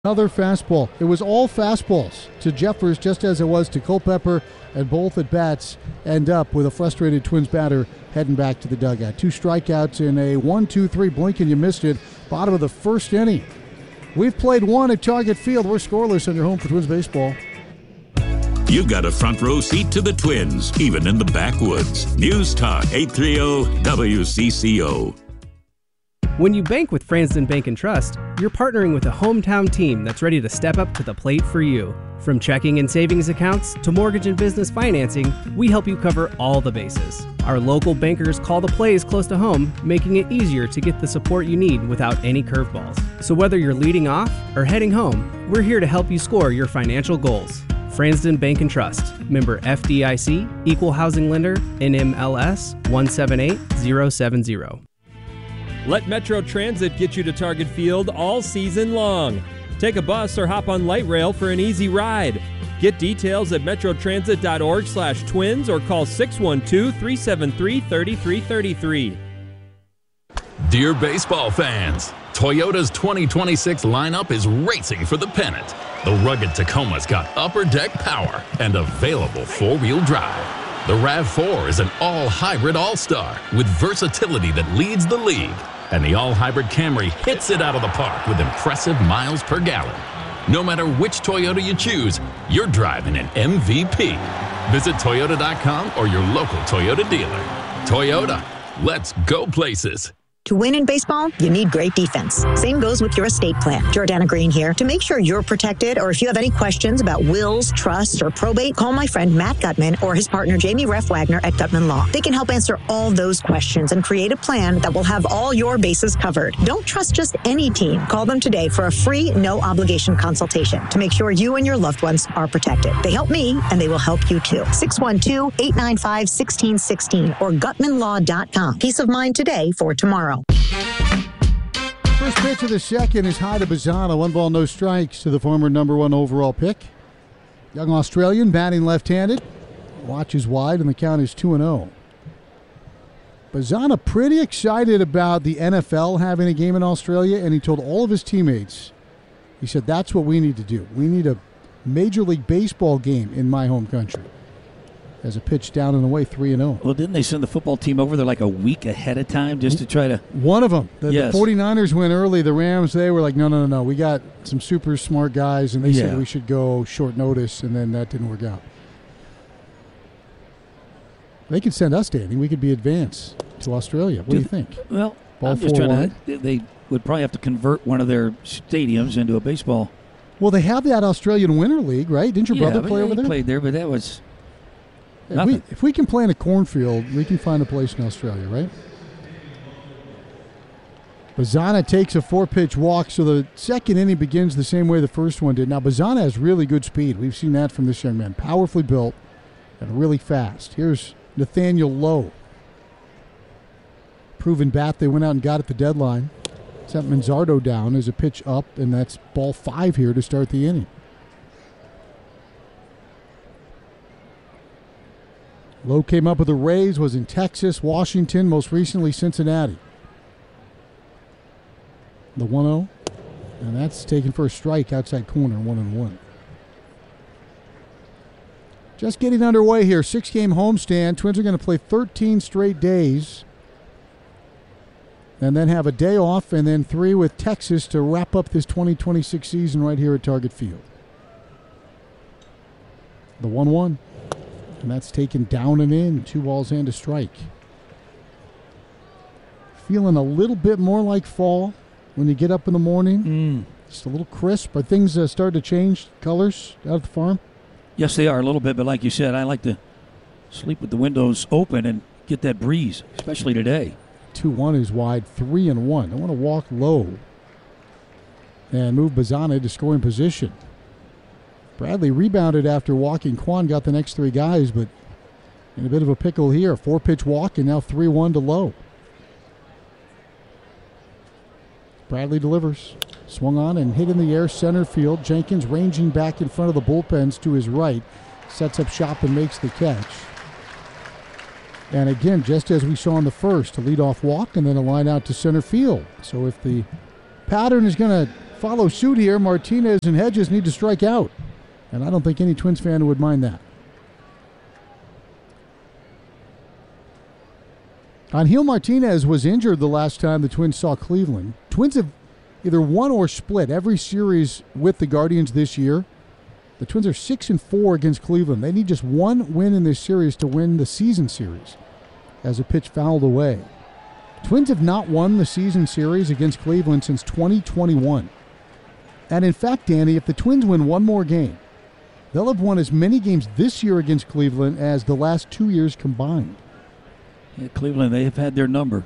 Another fastball. It was all fastballs to Jeffers, just as it was to Culpepper, and both at bats end up with a frustrated Twins batter heading back to the dugout. 2 strikeouts in a 1-2-3 blink and you missed it. Bottom of the first inning. We've played one at Target Field. We're scoreless on your home for Twins baseball. You've got a front row seat to the Twins, even in the backwoods. News Talk 830 WCCO. When you bank with Fransden Bank and Trust, you're partnering with a hometown team that's ready to step up to the plate for you. From checking and savings accounts to mortgage and business financing, we help you cover all the bases. Our local bankers call the plays close to home, making it easier to get the support you need without any curveballs. So whether you're leading off or heading home, we're here to help you score your financial goals. Fransden Bank and Trust, member FDIC, equal housing lender, NMLS 178070. Let Metro Transit get you to Target Field all season long. Take a bus or hop on light rail for an easy ride. Get details at metrotransit.org/twins or call 612-373-3333. Dear baseball fans, Toyota's 2026 lineup is racing for the pennant. The rugged Tacoma's got upper deck power and available four-wheel drive. The RAV4 is an all-hybrid all-star with versatility that leads the league. And the all-hybrid Camry hits it out of the park with impressive miles per gallon. No matter which Toyota you choose, you're driving an MVP. Visit Toyota.com or your local Toyota dealer. Toyota, let's go places. To win in baseball, you need great defense. Same goes with your estate plan. Jordana Green here. To make sure you're protected, or if you have any questions about wills, trusts, or probate, call my friend Matt Gutman or his partner Jamie Reff Wagner at Gutman Law. They can help answer all those questions and create a plan that will have all your bases covered. Don't trust just any team. Call them today for a free, no-obligation consultation to make sure you and your loved ones are protected. They help me, and they will help you too. 612-895-1616 or GutmanLaw.com. Peace of mind today for tomorrow. First pitch of the second is high to Bazzana. 1 ball, no strikes to the former number 1 overall pick. Young Australian batting left-handed. Watch is wide and the count is 2-0. Bazzana pretty excited about the NFL having a game in Australia, and he told all of his teammates, he said, that's what we need to do. We need a Major League Baseball game in my home country. As a pitch down and away, 3-0. Well, didn't they send the football team over there like a week ahead of time just to try to... One of them. The 49ers went early. The Rams, they were like, no. We got some super smart guys, and they said we should go short notice, and then that didn't work out. They could send us, Danny. We could be advanced to Australia. What do you think? Well, Ball I'm just 4 trying wide? they would probably have to convert one of their stadiums into a baseball. Well, they have that Australian Winter League, right? Didn't your brother play over there? He played there, but that was... If we can play in a cornfield, we can find a place in Australia, right? Bazzana takes a 4-pitch walk, so the second inning begins the same way the first one did. Now, Bazzana has really good speed. We've seen that from this young man. Powerfully built and really fast. Here's Nathaniel Lowe. Proven bat. They went out and got at the deadline. Sent Manzardo down as a pitch up, and that's ball 5 here to start the inning. Lowe came up with the Rays, was in Texas, Washington, most recently Cincinnati. The 1-0, and that's taken for a strike outside corner, 1-1. Just getting underway here, 6-game homestand. Twins are going to play 13 straight days and then have a day off and then 3 with Texas to wrap up this 2026 season right here at Target Field. The 1-1. And that's taken down and in. 2 balls and a strike. Feeling a little bit more like fall when you get up in the morning. Just a little crisp. Are things starting to change colors out at the farm? Yes, they are a little bit, but like you said, I like to sleep with the windows open and get that breeze, especially today. 2-1 is wide, 3-1. I want to walk low and move Bazzana to scoring position. Bradley rebounded after walking. Quan got the next 3 guys, but in a bit of a pickle here. 4-pitch walk and now 3-1 to Lowe. Bradley delivers. Swung on and hit in the air center field. Jenkins ranging back in front of the bullpens to his right. Sets up shop and makes the catch. And again, just as we saw in the first, a leadoff walk and then a line out to center field. So if the pattern is going to follow suit here. Martinez and Hedges need to strike out. And I don't think any Twins fan would mind that. Angel Martinez was injured the last time the Twins saw Cleveland. Twins have either won or split every series with the Guardians this year. The Twins are 6-4 against Cleveland. They need just one win in this series to win the season series as a pitch fouled away. Twins have not won the season series against Cleveland since 2021. And in fact, Danny, if the Twins win one more game, they'll have won as many games this year against Cleveland as the last 2 years combined. Yeah, Cleveland, they have had their number.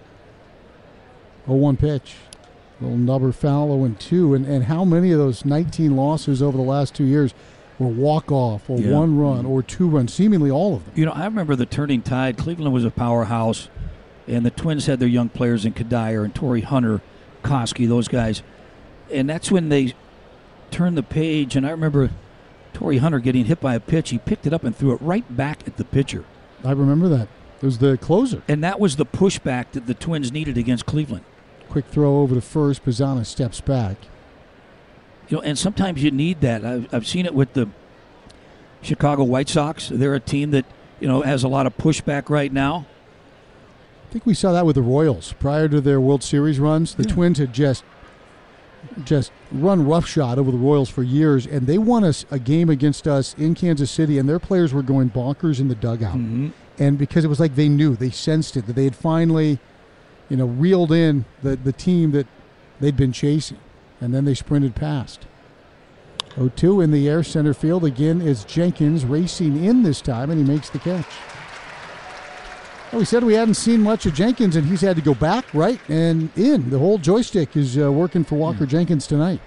0-1 pitch. Little nubber foul, 0-2. And how many of those 19 losses over the last 2 years were walk-off or one run or two runs? Seemingly all of them. You know, I remember the turning tide. Cleveland was a powerhouse, and the Twins had their young players in Kadire and Torrey Hunter, Koski, those guys. And that's when they turned the page, and I remember Torrey Hunter getting hit by a pitch. He picked it up and threw it right back at the pitcher. I remember that. It was the closer. And that was the pushback that the Twins needed against Cleveland. Quick throw over to first. Pizzana steps back. You know, and sometimes you need that. I've seen it with the Chicago White Sox. They're a team that, you know, has a lot of pushback right now. I think we saw that with the Royals prior to their World Series runs. The Twins had just run roughshod over the Royals for years, and they won us a game against us in Kansas City, and their players were going bonkers in the dugout. Mm-hmm. And because it was like they knew, they sensed it, that they had finally, you know, reeled in the team that they'd been chasing. And then they sprinted past. 0-2 in the air, center field. Again is Jenkins racing in this time, and he makes the catch. Well, we said we hadn't seen much of Jenkins, and he's had to go back, right, and in. The whole joystick is working for Walker Jenkins tonight.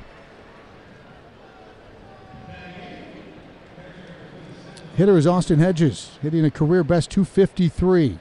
Hitter is Austin Hedges, hitting a career-best .253.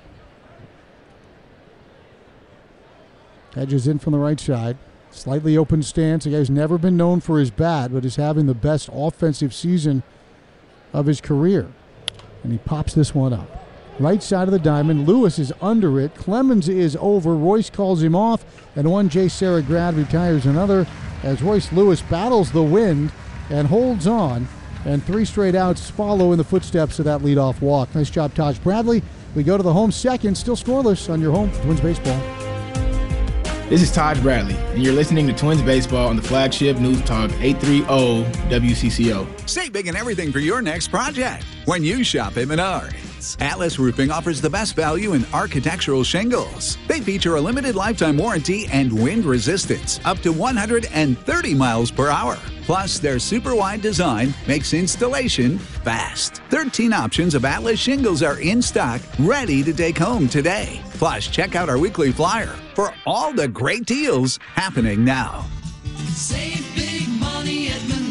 Hedges in from the right side. Slightly open stance. A guy who's never been known for his bat, but is having the best offensive season of his career. And he pops this one up. Right side of the diamond. Lewis is under it. Clemens is over. Royce calls him off. And one Jay Saragrad retires another as Royce Lewis battles the wind and holds on. And 3 straight outs follow in the footsteps of that leadoff walk. Nice job, Taj Bradley. We go to the home second. Still scoreless on your home for Twins Baseball. This is Taj Bradley, and you're listening to Twins Baseball on the flagship News Talk 830 WCCO. Save big and everything for your next project when you shop at Menards. Atlas Roofing offers the best value in architectural shingles. They feature a limited lifetime warranty and wind resistance up to 130 miles per hour. Plus, their super wide design makes installation fast. 13 options of Atlas shingles are in stock, ready to take home today. Plus, check out our weekly flyer for all the great deals happening now. Save big money at Menards.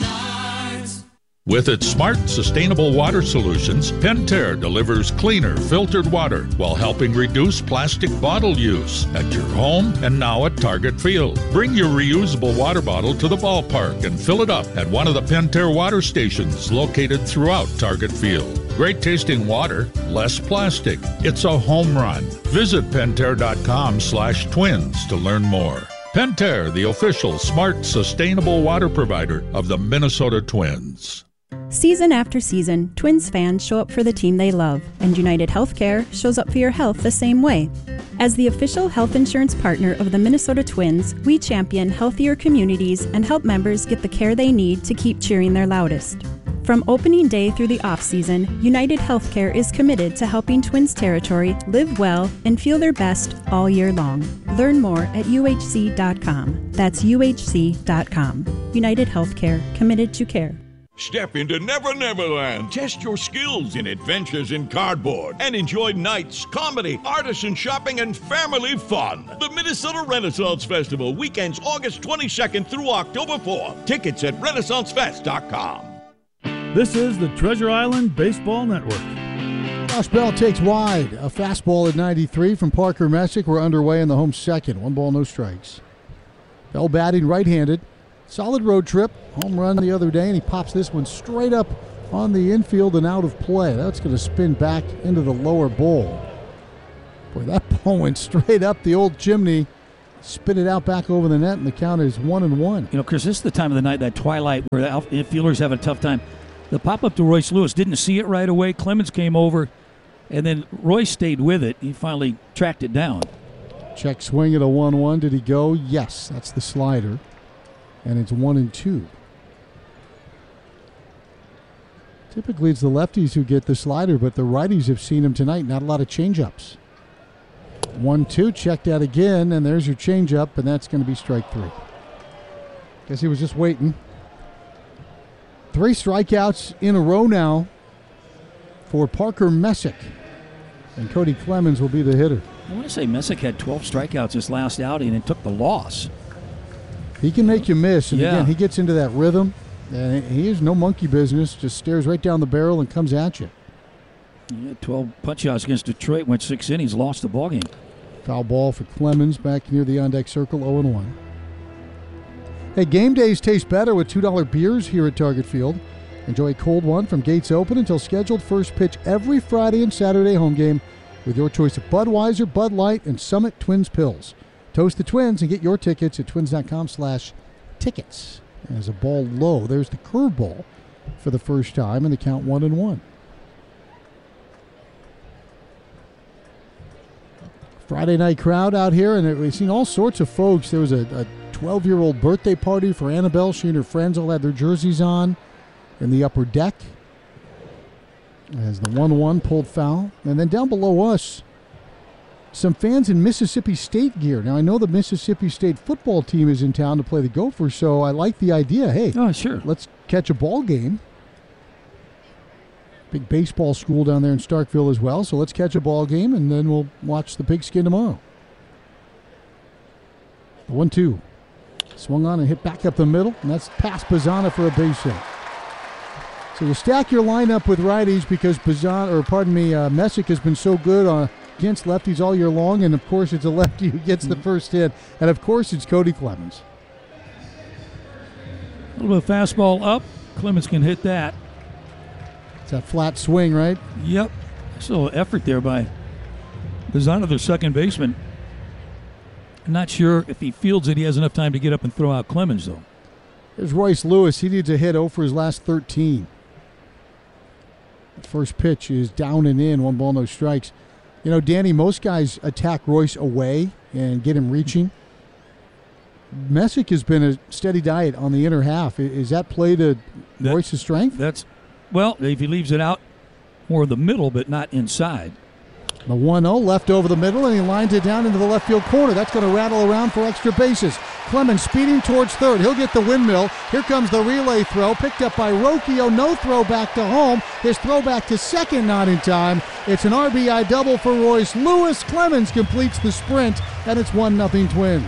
With its smart, sustainable water solutions, Pentair delivers cleaner, filtered water while helping reduce plastic bottle use at your home and now at Target Field. Bring your reusable water bottle to the ballpark and fill it up at one of the Pentair water stations located throughout Target Field. Great tasting water, less plastic. It's a home run. Visit Pentair.com/twins to learn more. Pentair, the official smart, sustainable water provider of the Minnesota Twins. Season after season, Twins fans show up for the team they love, and United Healthcare shows up for your health the same way. As the official health insurance partner of the Minnesota Twins, we champion healthier communities and help members get the care they need to keep cheering their loudest. From opening day through the off-season, United Healthcare is committed to helping Twins territory live well and feel their best all year long. Learn more at uhc.com. That's uhc.com. United Healthcare, committed to care. Step into Never Never Land. Test your skills in adventures in cardboard and enjoy nights, comedy, artisan shopping, and family fun. The Minnesota Renaissance Festival, weekends August 22nd through October 4th. Tickets at renaissancefest.com. This is the Treasure Island Baseball Network. Josh Bell takes wide. A fastball at 93 from Parker Messick. We're underway in the home second. 1 ball, no strikes. Bell batting right-handed. Solid road trip. Home run the other day, and he pops this one straight up on the infield and out of play. That's going to spin back into the lower bowl. Boy, that ball went straight up the old chimney. spit it out back over the net, and the count is 1-1. You know, Chris, this is the time of the night, that twilight, where the infielders have a tough time. The pop-up to Royce Lewis, didn't see it right away. Clemens came over, and then Royce stayed with it. He finally tracked it down. Check swing at a 1-1. Did he go? Yes, that's the slider. And it's 1-2. Typically, it's the lefties who get the slider, but the righties have seen him tonight. Not a lot of changeups. 1-2, checked out again, and there's your changeup, and that's going to be strike 3. Guess he was just waiting. 3 strikeouts in a row now for Parker Messick, and Cody Clemens will be the hitter. I want to say Messick had 12 strikeouts this last outing and took the loss. He can make you miss, and again, he gets into that rhythm, and he is no monkey business, just stares right down the barrel and comes at you. Yeah, 12 punch-outs against Detroit, went 6 innings, lost the ballgame. Foul ball for Clemens back near the on-deck circle, 0-1. Hey, game days taste better with $2 beers here at Target Field. Enjoy a cold one from gates open until scheduled first pitch every Friday and Saturday home game with your choice of Budweiser, Bud Light, and Summit Twins Pills. Toast the Twins and get your tickets at twins.com/tickets. As a ball low, there's the curveball for the first time, and the count 1-1. Friday night crowd out here, and we've seen all sorts of folks. There was a 12-year-old birthday party for Annabelle. She and her friends all had their jerseys on in the upper deck as the 1-1 pulled foul. And then down below us, some fans in Mississippi State gear. Now, I know the Mississippi State football team is in town to play the Gophers, so I like the idea. Hey, sure, let's catch a ball game. Big baseball school down there in Starkville as well, so let's catch a ball game, and then we'll watch the Pigskin tomorrow. The 1-2. Swung on and hit back up the middle, and that's past Bazzana for a base hit. So you stack your lineup with righties because Messick has been so good against lefties all year long, and of course it's a lefty who gets the first hit, and of course it's Cody Clemens. A little bit of fastball up. Clemens can hit that. It's that flat swing, right? Yep. There's a little effort there by Bazzana, their second baseman. I'm not sure if he fields it, he has enough time to get up and throw out Clemens, though. There's Royce Lewis. He needs a hit 0 for his last 13. The first pitch is down and in, 1 ball, no strikes. You know, Danny, most guys attack Royce away and get him reaching. Messick has been a steady diet on the inner half. Is that play to Royce's strength? Well, if he leaves it out more the middle, but not inside. The 1-0 left over the middle, and he lines it down into the left field corner. That's going to rattle around for extra bases. Clemens speeding towards third. He'll get the windmill. Here comes the relay throw, picked up by Rocchio. No throw back to home. His throw back to second, not in time. It's an RBI double for Royce Lewis. Clemens completes the sprint, and it's 1-0 Twins.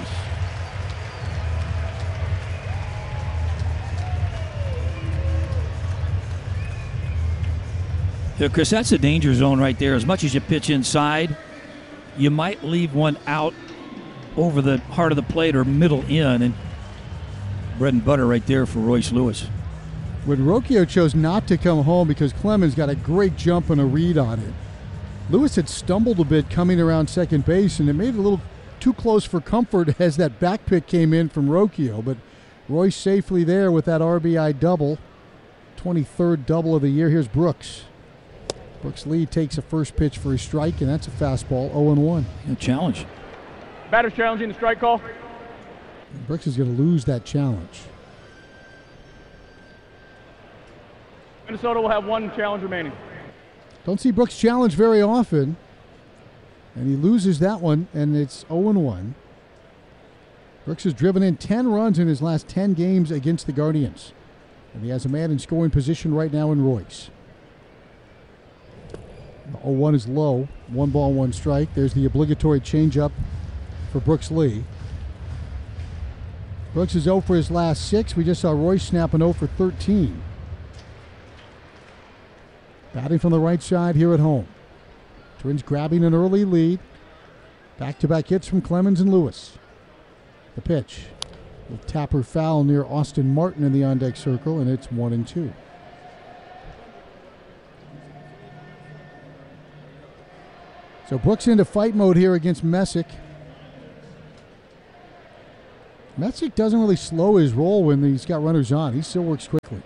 Yeah, Chris, that's a danger zone right there. As much as you pitch inside, you might leave one out over the heart of the plate or middle in, and bread and butter right there for Royce Lewis. When Rocchio chose not to come home because Clemens got a great jump and a read on it, Lewis had stumbled a bit coming around second base, and it made it a little too close for comfort as that back pick came in from Rocchio. But Royce safely there with that RBI double, 23rd double of the year. Here's Brooks. Brooks Lee takes a first pitch for his strike, and that's a fastball, 0-1. A challenge. Batter's challenging the strike call. Brooks is going to lose that challenge. Minnesota will have 1 challenge remaining. Don't see Brooks challenge very often, and he loses that one, and it's 0-1. Brooks has driven in 10 runs in his last 10 games against the Guardians, and he has a man in scoring position right now in Royce. 0-1 is low. 1 ball, 1 strike. There's the obligatory changeup for Brooks Lee. Brooks is 0 for his last 6. We just saw Royce snap an 0 for 13. Batting from the right side here at home. Twins grabbing an early lead. Back-to-back hits from Clemens and Lewis. The pitch. A tapper foul near Austin Martin in the on-deck circle, and it's 1-2. So Brooks into fight mode here against Messick. Messick doesn't really slow his roll when he's got runners on. He still works quickly.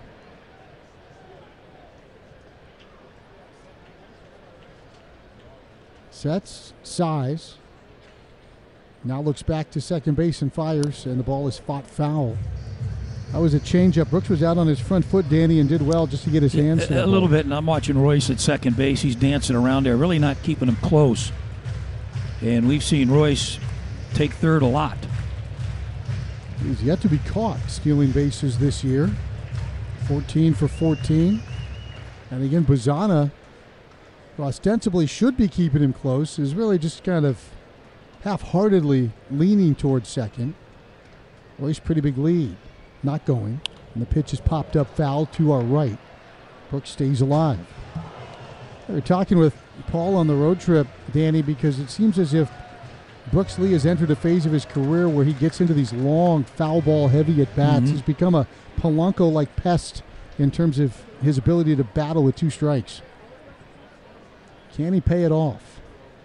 Sets, size. Now looks back to second base and fires, and the ball is fought foul. That was a changeup. Brooks was out on his front foot, Danny, and did well just to get his hands. A little bit, and I'm watching Royce at second base. He's dancing around there, really not keeping him close. And we've seen Royce take third a lot. He's yet to be caught stealing bases this year. 14 for 14. And again, Bozana, who ostensibly should be keeping him close, is really just kind of half-heartedly leaning towards second. Royce, pretty big lead. Not going. And the pitch is popped up foul to our right. Brooks stays alive. We were talking with Paul on the road trip, Danny, because it seems as if Brooks Lee has entered a phase of his career where he gets into these long, foul ball heavy at-bats. He's become a Polanco-like pest in terms of his ability to battle with 2 strikes. Can he pay it off?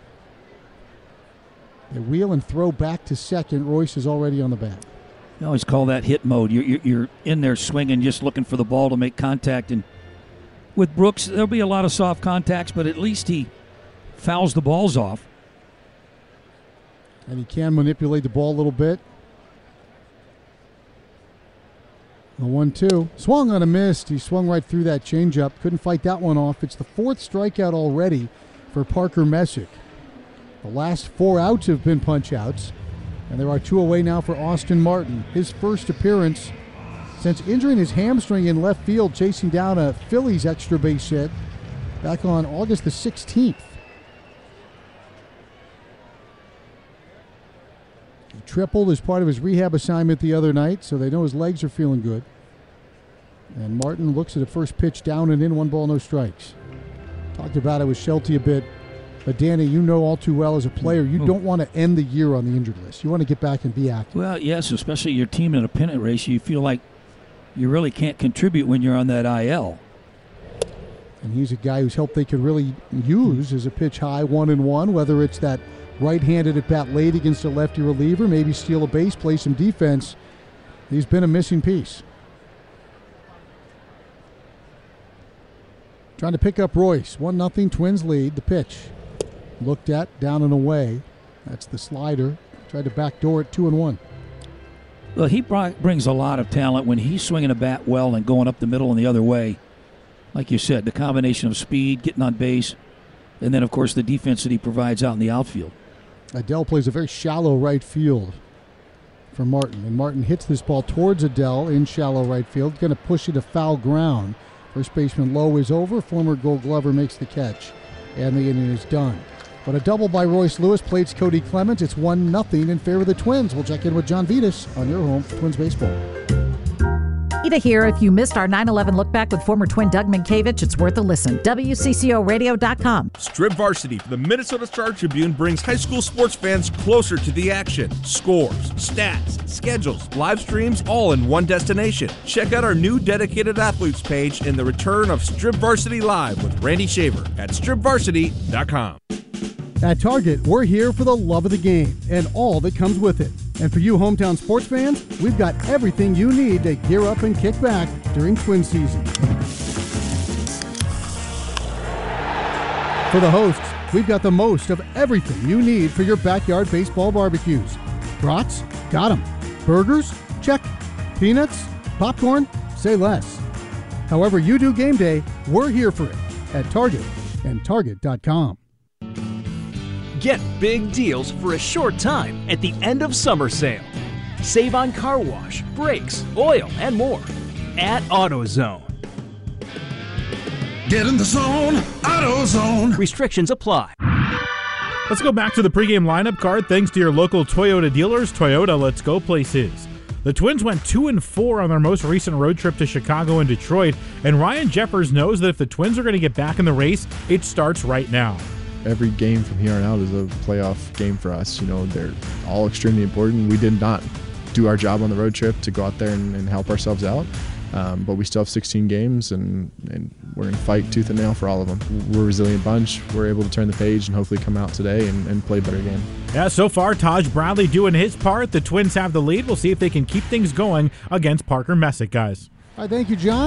They wheel and throw back to second. Royce is already on the bat. I always call that hit mode. You're in there swinging, just looking for the ball to make contact. And with Brooks, there'll be a lot of soft contacts, but at least he fouls the balls off. And he can manipulate the ball a little bit. The 1-2. Swung on a missed. He swung right through that changeup. Couldn't fight that one off. It's the 4th strikeout already for Parker Messick. The last 4 outs have been punch-outs. And there are 2 away now for Austin Martin. His first appearance since injuring his hamstring in left field, chasing down a Phillies extra base hit back on August the 16th. He tripled as part of his rehab assignment the other night, so they know his legs are feeling good. And Martin looks at the first pitch, down and in, 1 ball, no strikes. Talked about it with Shelty a bit. But, Danny, you know all too well as a player, you don't want to end the year on the injured list. You want to get back and be active. Well, yes, especially your team in a pennant race. You feel like you really can't contribute when you're on that IL. And he's a guy whose help they could really use as a pitch high 1-1, whether it's that right-handed at bat late against a lefty reliever, maybe steal a base, play some defense. He's been a missing piece. Trying to pick up Royce. 1-0 Twins lead. The pitch. Looked at, down and away. That's the slider. Tried to backdoor it 2-1. Well, he brings a lot of talent when he's swinging a bat well and going up the middle and the other way. Like you said, the combination of speed, getting on base, and then, of course, the defense that he provides out in the outfield. Adell plays a very shallow right field for Martin. And Martin hits this ball towards Adell in shallow right field. Going to push it to foul ground. First baseman Lowe is over. Former Gold Glover makes the catch. And the inning is done. But a double by Royce Lewis plates Cody Clemens. It's 1-0 in favor of the Twins. We'll check in with John Vitas on your home for Twins baseball. Ida here. If you missed our 9/11 look back with former Twin Doug Minkiewicz, it's worth a listen. WCCOradio.com. Strip Varsity for the Minnesota Star Tribune brings high school sports fans closer to the action. Scores, stats, schedules, live streams, all in one destination. Check out our new dedicated athletes page and the return of Strip Varsity Live with Randy Shaver at stripvarsity.com. At Target, we're here for the love of the game and all that comes with it. And for you hometown sports fans, we've got everything you need to gear up and kick back during Twin season. For the hosts, we've got the most of everything you need for your backyard baseball barbecues. Brats? Got 'em. Burgers? Check. Peanuts? Popcorn? Say less. However you do game day, we're here for it at Target and Target.com. Get big deals for a short time at the end of summer sale. Save on car wash, brakes, oil, and more at AutoZone. Get in the zone, AutoZone. Restrictions apply. Let's go back to the pregame lineup card. Thanks to your local Toyota dealers. Toyota, let's go places. The Twins went 2-4 on their most recent road trip to Chicago and Detroit, and Ryan Jeffers knows that if the Twins are going to get back in the race, it starts right now. Every game from here on out is a playoff game for us. You know, they're all extremely important. We did not do our job on the road trip to go out there and help ourselves out. But we still have 16 games, and we're going to fight tooth and nail for all of them. We're a resilient bunch. We're able to turn the page and hopefully come out today and play a better game. Yeah, so far, Taj Bradley doing his part. The Twins have the lead. We'll see if they can keep things going against Parker Messick, guys. All right, thank you, John.